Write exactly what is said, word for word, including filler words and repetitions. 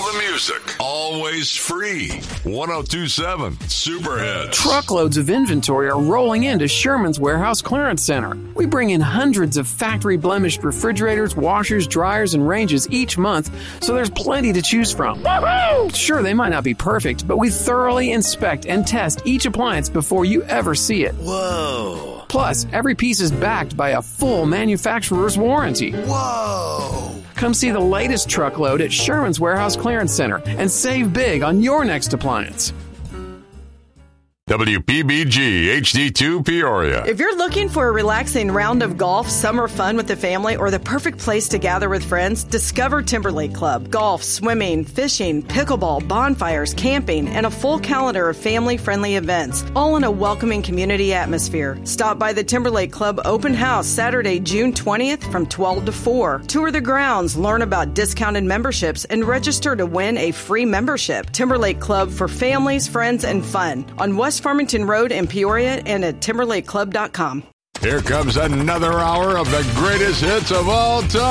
the music. Always free. ten twenty-seven Super Hits. Truckloads of inventory are rolling into Sherman's Warehouse Clearance Center. We bring in hundreds of factory-blemished refrigerators, washers, dryers, and ranges each month, so there's plenty to choose from. Woo-hoo! Sure, they might not be perfect, but we thoroughly inspect and test each appliance before you ever see it. Whoa. Plus, every piece is backed by a full manufacturer's warranty. Whoa. Come see the latest truckload at Sherman's Warehouse Clearance Center and save big on your next appliance. W P B G H D two Peoria. If you're looking for a relaxing round of golf, summer fun with the family, or the perfect place to gather with friends, discover Timberlake Club. Golf, swimming, fishing, pickleball, bonfires, camping, and a full calendar of family-friendly events, all in a welcoming community atmosphere. Stop by the Timberlake Club open house Saturday, June twentieth from twelve to four. Tour the grounds, learn about discounted memberships, and register to win a free membership. Timberlake Club for families, friends, and fun on West Farmington Road in Peoria and at timberlake club dot com. Here comes another hour of the greatest hits of all time.